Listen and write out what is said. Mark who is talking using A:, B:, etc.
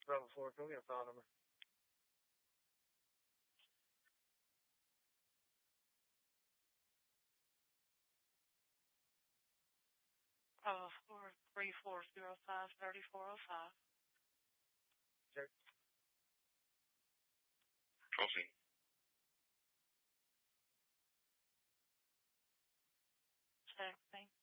A: Bravo 4, can we get a file number?
B: Bravo 4, 3405-3405.
A: Sir?
C: Proceed.
B: Check, thank